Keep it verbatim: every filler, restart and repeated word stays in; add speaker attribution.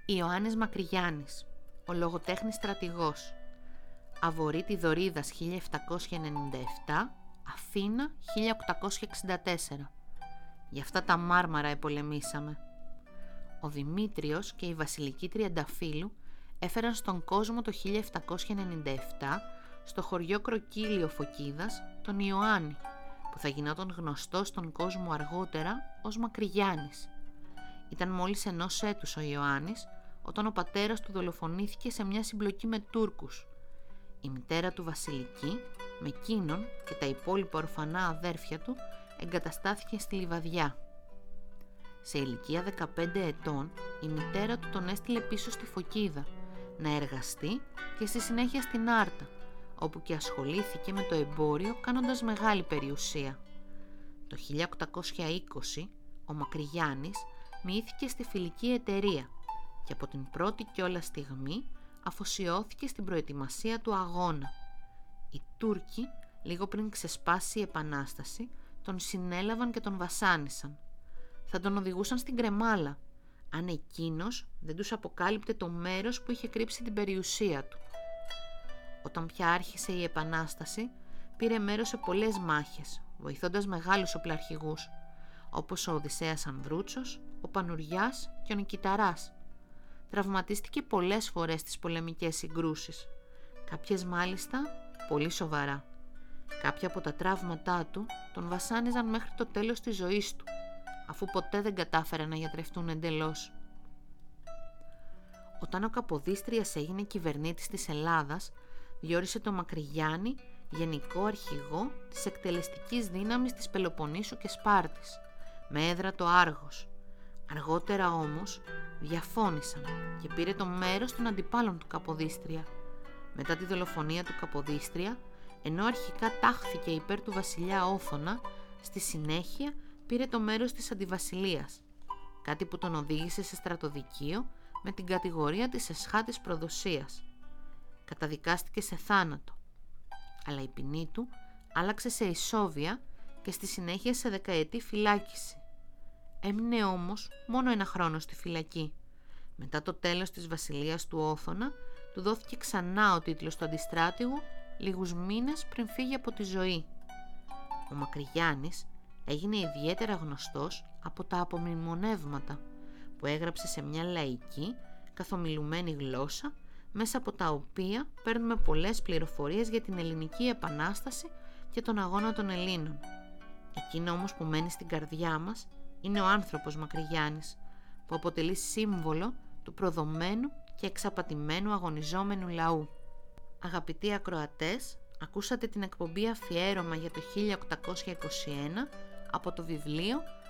Speaker 1: Ιωάννης Μακρυγιάννης, ο λογοτέχνης στρατηγός. Αβορείτη Δωρίδας χίλια επτακόσια ενενήντα επτά, Αθήνα χίλια οκτακόσια εξήντα τέσσερα. Γι' αυτά τα μάρμαρα επολεμήσαμε. Ο Δημήτριος και η Βασιλική Τριανταφύλου έφεραν στον κόσμο το χίλια επτακόσια ενενήντα επτά στο χωριό Κροκύλιο Φωκίδας τον Ιωάννη, που θα γινόταν γνωστός στον κόσμο αργότερα ως Μακρυγιάννης. Ήταν μόλις ενός έτους ο Ιωάννης όταν ο πατέρας του δολοφονήθηκε σε μια συμπλοκή με Τούρκους. Η μητέρα του Βασιλική, με εκείνον και τα υπόλοιπα ορφανά αδέρφια του, εγκαταστάθηκε στη Λιβαδιά. Σε ηλικία δεκαπέντε ετών, η μητέρα του τον έστειλε πίσω στη Φωκίδα να εργαστεί και στη συνέχεια στην Άρτα, όπου και ασχολήθηκε με το εμπόριο κάνοντας μεγάλη περιουσία. Το χίλια οκτακόσια είκοσι ο Μακρυγιάννης μοιήθηκε στη φιλική εταιρεία και από την πρώτη κιόλας στιγμή αφοσιώθηκε στην προετοιμασία του αγώνα. Οι Τούρκοι, λίγο πριν ξεσπάσει η Επανάσταση, τον συνέλαβαν και τον βασάνισαν. Θα τον οδηγούσαν στην κρεμάλα, αν εκείνος δεν τους αποκάλυπτε το μέρος που είχε κρύψει την περιουσία του. Όταν πια άρχισε η Επανάσταση, πήρε μέρος σε πολλές μάχες, βοηθώντας μεγάλους οπλαρχηγούς, όπως ο Οδυσσέας Ανδρούτσος, ο Πανουριάς και ο Νικηταράς. Τραυματίστηκε πολλές φορές στις πολεμικές συγκρούσεις, κάποιες μάλιστα πολύ σοβαρά. Κάποια από τα τραύματά του τον βασάνιζαν μέχρι το τέλος της ζωής του, αφού ποτέ δεν κατάφεραν να γιατρευτούν εντελώς. Όταν ο Καποδίστριας έγινε κυβερνήτης της Ελλάδας, διόρισε τον Μακρυγιάννη γενικό αρχηγό της εκτελεστικής δύναμης της Πελοποννήσου και Σπάρτης, με έδρα το Άργος. Αργότερα όμως διαφώνησαν και πήρε το μέρος των αντιπάλων του Καποδίστρια. Μετά τη δολοφονία του Καποδίστρια, ενώ αρχικά τάχθηκε υπέρ του βασιλιά Όθωνα, στη συνέχεια πήρε το μέρος της αντιβασιλείας, κάτι που τον οδήγησε σε στρατοδικείο με την κατηγορία της εσχάτης προδοσίας. Καταδικάστηκε σε θάνατο, αλλά η ποινή του άλλαξε σε ισόβια και στη συνέχεια σε δεκαετή φυλάκιση. Έμεινε όμως μόνο ένα χρόνο στη φυλακή. Μετά το τέλος της βασιλείας του Όθωνα, του δόθηκε ξανά ο τίτλος του αντιστράτηγου λίγους μήνες πριν φύγει από τη ζωή. Ο Μακρυγιάννης έγινε ιδιαίτερα γνωστός από τα απομνημονεύματα που έγραψε σε μια λαϊκή, καθομιλουμένη γλώσσα, μέσα από τα οποία παίρνουμε πολλές πληροφορίες για την Ελληνική Επανάσταση και τον αγώνα των Ελλήνων. Εκείνο όμως που μένει στην καρδιά μας είναι ο άνθρωπος Μακρυγιάννης, που αποτελεί σύμβολο του προδομένου και εξαπατημένου αγωνιζόμενου λαού. Αγαπητοί ακροατές, ακούσατε την εκπομπή αφιέρωμα για το χίλια οκτακόσια είκοσι ένα από το βιβλίο